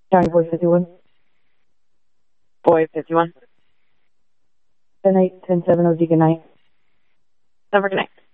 County Boy 51. Boy 51. 10-8, 10-7, Deacon Knight. Over good night.